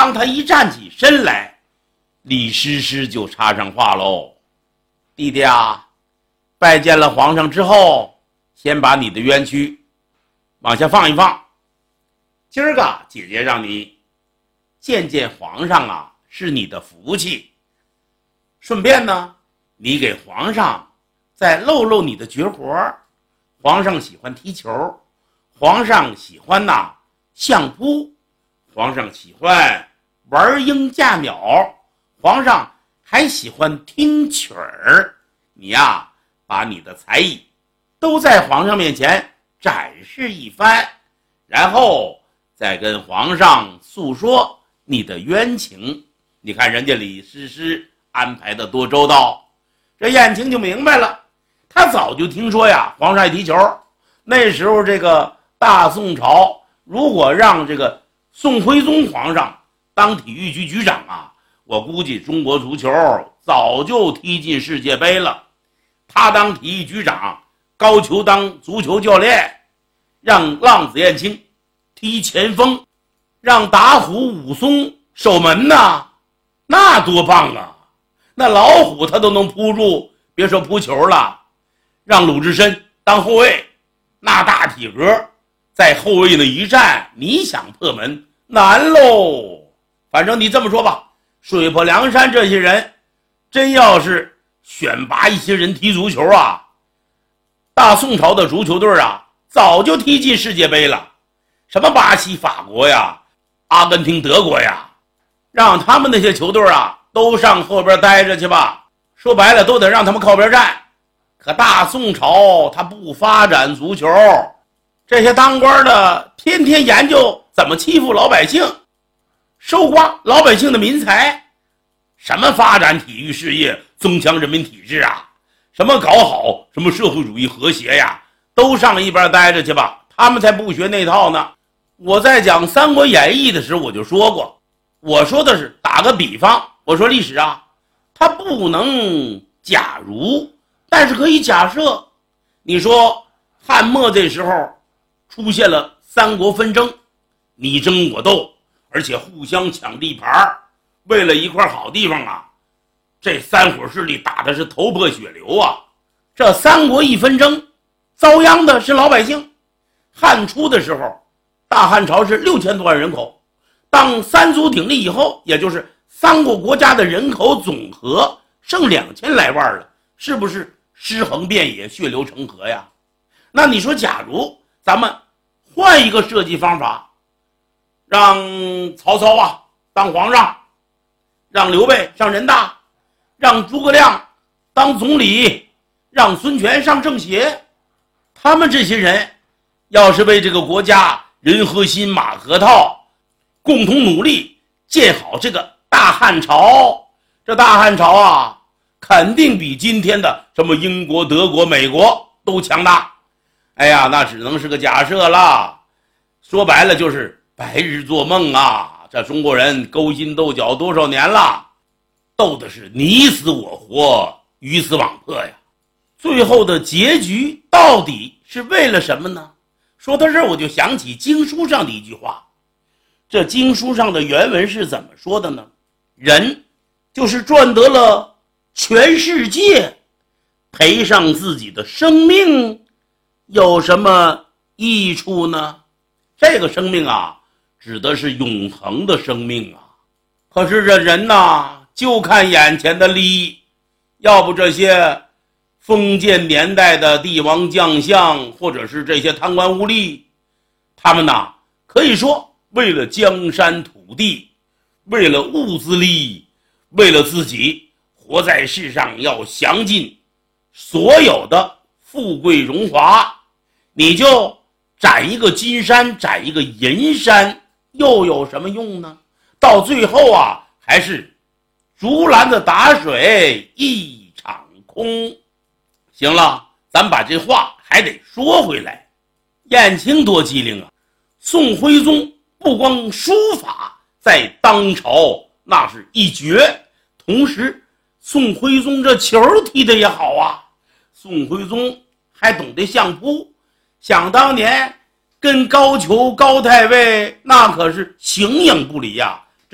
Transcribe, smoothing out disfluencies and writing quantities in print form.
当他一站起身来，李师师就插上话喽：“弟弟啊，拜见了皇上之后，先把你的冤屈往下放一放。今儿个姐姐让你见见皇上啊，是你的福气。顺便呢，你给皇上再露露你的绝活。皇上喜欢踢球，皇上喜欢相扑，皇上喜欢玩鹰架鸟，皇上还喜欢听曲儿。你呀，把你的才艺都在皇上面前展示一番，然后再跟皇上诉说你的冤情。你看人家李师师安排的多周到。”这燕青就明白了，他早就听说呀，皇上爱踢球。那时候这个大宋朝如果让这个宋徽宗皇上当体育局局长啊，我估计中国足球早就踢进世界杯了。他当体育局长，高俅当足球教练，让浪子燕青踢前锋，让打虎武松守门呐，那多棒啊！那老虎他都能扑住，别说扑球了。让鲁智深当后卫，那大体格在后卫那一站，你想破门难喽。反正你这么说吧，水泊梁山这些人真要是选拔一些人踢足球啊，大宋朝的足球队啊早就踢进世界杯了。什么巴西、法国呀，阿根廷、德国呀，让他们那些球队啊都上后边待着去吧，说白了都得让他们靠边站。可大宋朝他不发展足球，这些当官的天天研究怎么欺负老百姓，收刮老百姓的民财，什么发展体育事业，增强人民体质啊，什么搞好什么社会主义和谐呀，都上一边待着去吧，他们才不学那套呢。我在讲《三国演义》的时候我就说过，我说的是打个比方，我说历史啊，它不能假如，但是可以假设。你说汉末这时候出现了三国纷争，你争我斗，而且互相抢地盘，为了一块好地方啊，这三伙势力打的是头破血流啊。这三国一纷争，遭殃的是老百姓。汉初的时候，大汉朝是6000多万人口，当三足鼎立以后，也就是三个国家的人口总和剩2000来万了，是不是尸横遍野，血流成河呀？那你说假如咱们换一个设计方法，让曹操啊当皇上，让刘备上人大，让诸葛亮当总理，让孙权上政协，他们这些人要是为这个国家人和心马和套，共同努力建好这个大汉朝，这大汉朝啊肯定比今天的什么英国、德国、美国都强大。哎呀，那只能是个假设了，说白了就是白日做梦啊。这中国人勾心斗角多少年了，斗的是你死我活，鱼死网破呀。最后的结局到底是为了什么呢？说到这儿我就想起经书上的一句话，这经书上的原文是怎么说的呢？人就是赚得了全世界，赔上自己的生命有什么益处呢？这个生命啊指的是永恒的生命啊。可是这人呐就看眼前的利益，要不这些封建年代的帝王将相，或者是这些贪官污吏，他们呐可以说为了江山土地，为了物资利益，为了自己活在世上要享尽所有的富贵荣华，你就斩一个金山，斩一个银山，又有什么用呢？到最后啊还是竹篮子打水一场空。行了，咱把这话还得说回来。燕青多机灵啊，宋徽宗不光书法在当朝那是一绝，同时宋徽宗这球踢得也好啊。宋徽宗还懂得相扑，想当年跟高俅高太尉那可是形影不离啊。